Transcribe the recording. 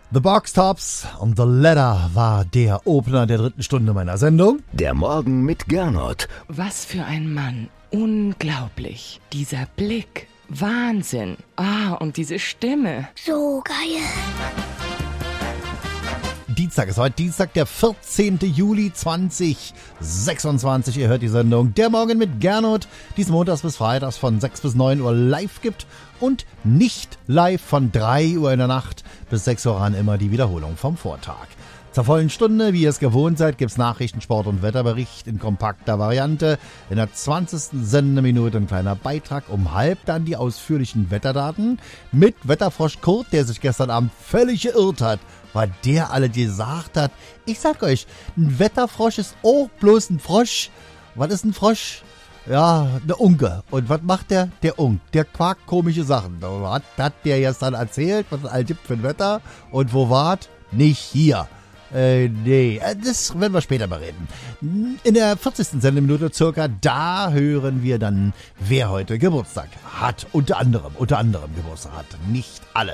The Box Tops und The Ladder war der Opener der 3. Stunde meiner Sendung. Der Morgen mit Gernot. Was für ein Mann. Unglaublich. Dieser Blick. Wahnsinn. Und diese Stimme. So geil. Dienstag ist heute Dienstag, der 14. Juli 2026. Ihr hört die Sendung Der Morgen mit Gernot, die es montags bis freitags von 6 bis 9 Uhr live gibt und nicht live von 3 Uhr in der Nacht bis 6 Uhr an, immer die Wiederholung vom Vortag. Zur vollen Stunde, wie ihr es gewohnt seid, gibt's Nachrichten, Sport und Wetterbericht in kompakter Variante. In der 20. Sendeminute ein kleiner Beitrag, um halb dann die ausführlichen Wetterdaten mit Wetterfrosch Kurt, der sich gestern Abend völlig geirrt hat, weil der alle gesagt hat, ich sag euch, ein Wetterfrosch ist auch bloß ein Frosch. Was ist ein Frosch? Ja, eine Unke. Und was macht der? Der Unk. Der quakt komische Sachen. Was hat der jetzt dann erzählt? Was es all gibt für ein Wetter? Und wo wart? Nicht hier. Nee, das werden wir später bereden. In der 40. Sendeminute circa, da hören wir dann, wer heute Geburtstag hat. Unter anderem Geburtstag hat. Nicht alle.